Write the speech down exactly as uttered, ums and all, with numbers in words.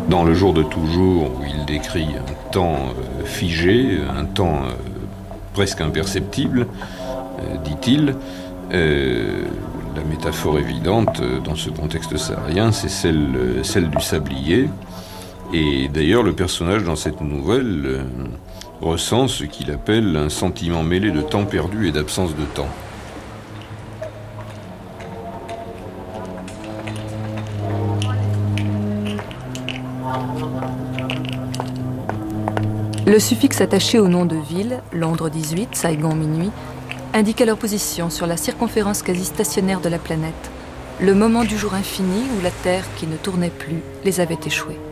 Dans Le jour de toujours, où il décrit un temps euh, figé, un temps euh, presque imperceptible, euh, dit-il, euh, la métaphore évidente euh, dans ce contexte saharien, c'est celle, euh, celle du sablier. Et d'ailleurs, le personnage dans cette nouvelle euh, ressent ce qu'il appelle un sentiment mêlé de temps perdu et d'absence de temps. Le suffixe attaché au nom de ville, Londres dix-huit, Saigon minuit, indiquait leur position sur la circonférence quasi stationnaire de la planète, le moment du jour infini où la Terre, qui ne tournait plus, les avait échoués.